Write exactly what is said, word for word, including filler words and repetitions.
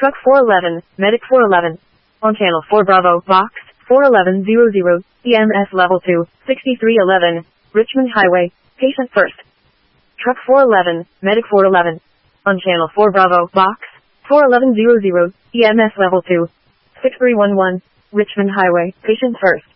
Truck four eleven, Medic four eleven. On Channel four Bravo, Box four eleven hundred, E M S Level two, sixty-three eleven, Richmond Highway, Patient First. Truck four eleven, Medic four eleven. On Channel four Bravo, Box four eleven hundred, E M S Level two, six three one one, Richmond Highway, Patient First.